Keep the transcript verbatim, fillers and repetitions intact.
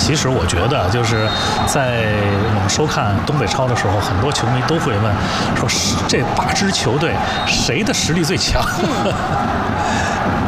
其实我觉得，就是在我们收看东北超的时候，很多球迷都会问说，这八支球队谁的实力最强？